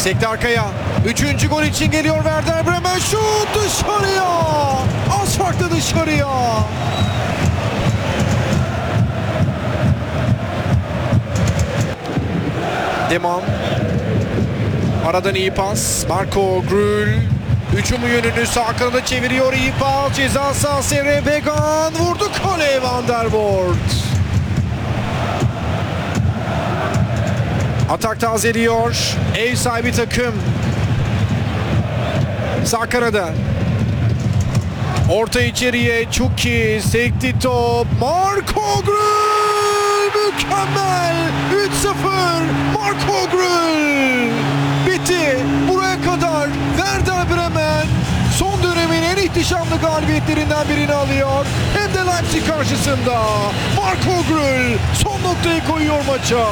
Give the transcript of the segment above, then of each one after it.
Sekti arkaya. Üçüncü gol için geliyor Werder Bremen. Şut dışarıya. Az farklı dışarıya. Deman. Aradan iyi pas. Marco Grül. Hücumu yönünü sağ kanada çeviriyor. İyi pas. Ceza sahası Emre Began. Vurdu kaleye Van der Voort. Atak tazeliyor. Ev sahibi takım. Sağ kanada. Orta içeriye. Çuki. Sekti top. Marco Grül. Mükemmel. 3-0. Marco Grül. Bitti. Buraya kadar Werder Bremen son dönemin en ihtişamlı galibiyetlerinden birini alıyor. Hem de Leipzig karşısında. Marco Grül son noktayı koyuyor maça.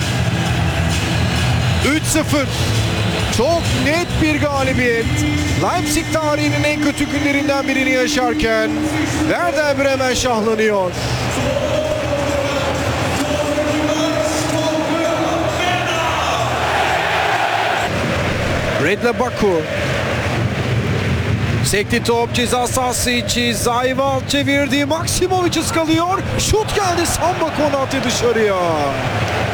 3-0. Çok net bir galibiyet. Leipzig tarihinin en kötü günlerinden birini yaşarken Werder Bremen şahlanıyor. Redle Baku. Sekti top ceza sahası içi. Zayval çevirdi. Maksimovic ıskalıyor. Şut geldi. Samba Konate dışarıya.